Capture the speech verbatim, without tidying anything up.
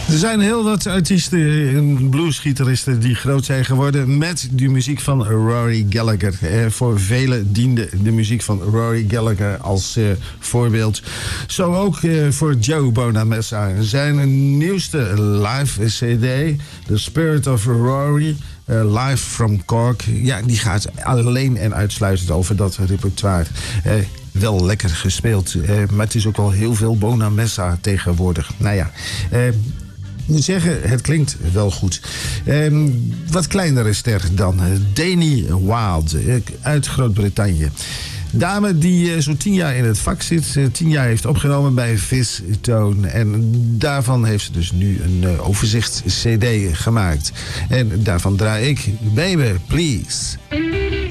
Er zijn heel wat artiesten en bluesgitaristen die groot zijn geworden met de muziek van Rory Gallagher. Eh, voor velen diende de muziek van Rory Gallagher als eh, voorbeeld. Zo ook eh, voor Joe Bonamassa. Zijn nieuwste live cd, The Spirit of Rory, uh, live from Cork. Ja, die gaat alleen en uitsluitend over dat repertoire. Eh, wel lekker gespeeld, eh, maar het is ook wel heel veel Bonamassa tegenwoordig. Nou ja, eh, zeggen, het klinkt wel goed. Eh, wat kleinere ster dan. Danny Wild uit Groot-Brittannië. Dame die uh, zo'n tien jaar in het vak zit. Uh, tien jaar heeft opgenomen bij Fizz-Tone. En daarvan heeft ze dus nu een uh, overzichts-cd gemaakt. En daarvan draai ik Baby Please.